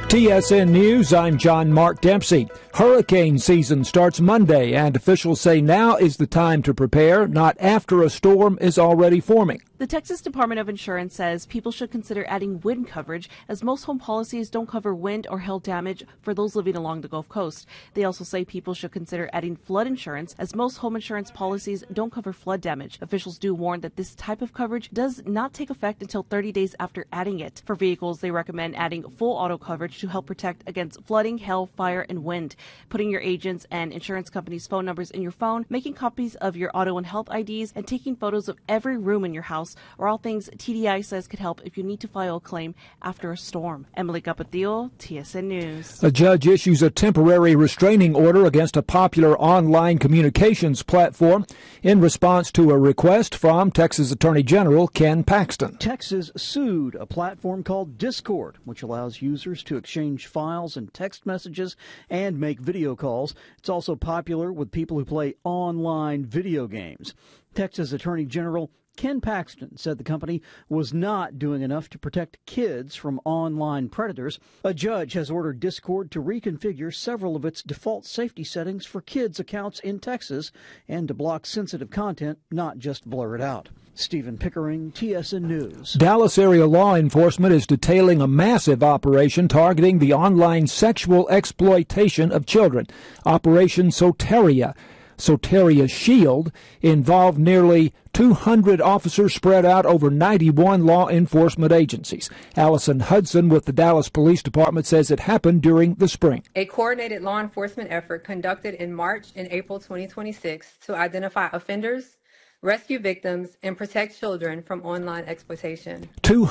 TSN News, I'm John Mark Dempsey. Hurricane season starts Monday, and officials say now is the time to prepare, not after a storm is already forming. The Texas Department of Insurance says people should consider adding wind coverage, as most home policies don't cover wind or hail damage for those living along the Gulf Coast. They also say people should consider adding flood insurance, as most home insurance policies don't cover flood damage. Officials do warn that this type of coverage does not take effect until 30 days after adding it. For vehicles, they recommend adding full auto coverage to help protect against flooding, hail, fire, and wind. Putting your agents and insurance companies' phone numbers in your phone, making copies of your auto and health IDs, and taking photos of every room in your house are all things TDI says could help if you need to file a claim after a storm. Emily Capatillo, TSN News. A judge issues a temporary restraining order against a popular online communications platform in response to a request from Texas Attorney General Ken Paxton. Texas sued a platform called Discord, which allows users to exchange files and text messages and make video calls. It's also popular with people who play online video games. Texas Attorney General Ken Paxton said the company was not doing enough to protect kids from online predators. A judge has ordered Discord to reconfigure several of its default safety settings for kids' accounts in Texas and to block sensitive content, not just blur it out. Stephen Pickering, TSN News. Dallas area law enforcement is detailing a massive operation targeting the online sexual exploitation of children. Operation Soteria Shield involved nearly 200 officers spread out over 91 law enforcement agencies. Allison Hudson with the Dallas Police Department says it happened during the spring. A coordinated law enforcement effort conducted in March and April 2026 to identify offenders, rescue victims, and protect children from online exploitation.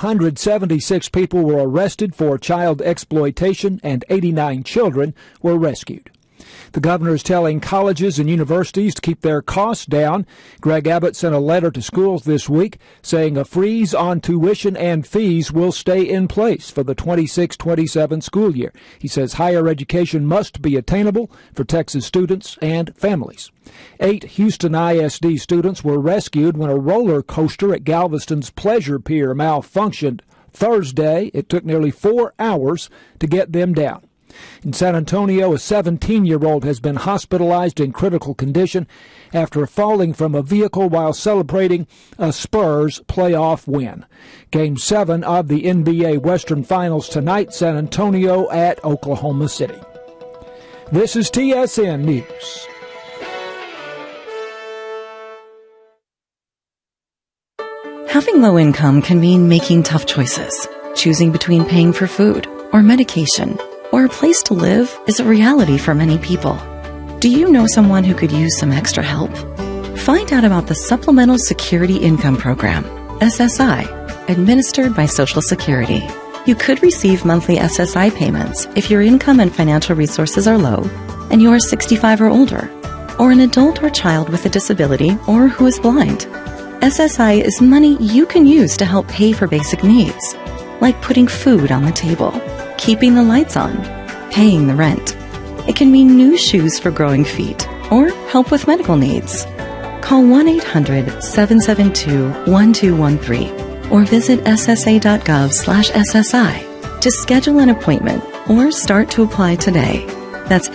276 people were arrested for child exploitation and 89 children were rescued. The governor is telling colleges and universities to keep their costs down. Greg Abbott sent a letter to schools this week saying a freeze on tuition and fees will stay in place for the 26-27 school year. He says higher education must be attainable for Texas students and families. 8 Houston ISD students were rescued when a roller coaster at Galveston's Pleasure Pier malfunctioned Thursday. It took nearly 4 hours to get them down. In San Antonio, a 17-year-old has been hospitalized in critical condition after falling from a vehicle while celebrating a Spurs playoff win. Game 7 of the NBA Western Finals tonight, San Antonio at Oklahoma City. This is TSN News. Having low income can mean making tough choices. Choosing between paying for food or medication or a place to live is a reality for many people. Do you know someone who could use some extra help? Find out about the Supplemental Security Income Program, SSI, administered by Social Security. You could receive monthly SSI payments if your income and financial resources are low and you are 65 or older, or an adult or child with a disability or who is blind. SSI is money you can use to help pay for basic needs, like putting food on the table, keeping the lights on, paying the rent. It can mean new shoes for growing feet or help with medical needs. Call 1-800-772-1213 or visit ssa.gov/SSI to schedule an appointment or start to apply today. That's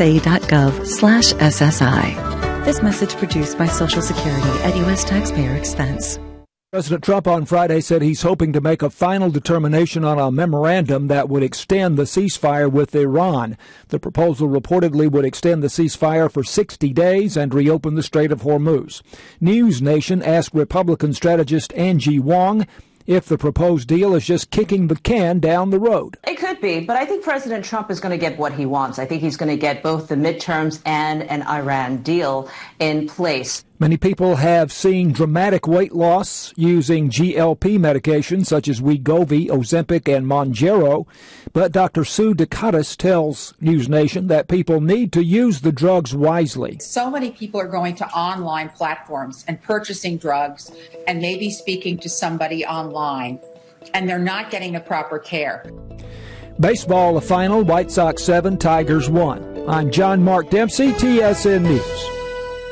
ssa.gov/SSI. This message produced by Social Security at U.S. taxpayer expense. President Trump on Friday said he's hoping to make a final determination on a memorandum that would extend the ceasefire with Iran. The proposal reportedly would extend the ceasefire for 60 days and reopen the Strait of Hormuz. News Nation asked Republican strategist Angie Wong if the proposed deal is just kicking the can down the road. It could be, but I think President Trump is going to get what he wants. I think he's going to get both the midterms and an Iran deal in place. Many people have seen dramatic weight loss using GLP medications such as Wegovy, Ozempic, and Mounjaro. But Dr. Sue Dekatis tells News Nation that people need to use the drugs wisely. So many people are going to online platforms and purchasing drugs and maybe speaking to somebody online, and they're not getting the proper care. Baseball, the final, White Sox 7, Tigers 1. I'm John Mark Dempsey, TSN News.